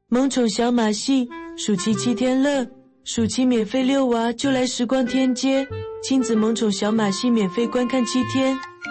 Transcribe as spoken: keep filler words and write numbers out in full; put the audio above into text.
萌宠小马戏，暑期七天乐，暑期免费遛娃就来时光天街，亲子萌宠小马戏免费观看七天。